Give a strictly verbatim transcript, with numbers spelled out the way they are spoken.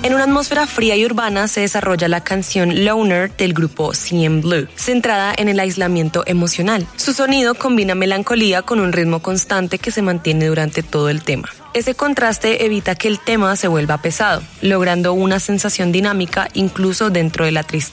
En una atmósfera fría y urbana se desarrolla la canción Loner del grupo C N Blue, centrada en el aislamiento emocional. Su sonido combina melancolía con un ritmo constante que se mantiene durante todo el tema. Ese contraste evita que el tema se vuelva pesado, logrando una sensación dinámica incluso dentro de la tristeza.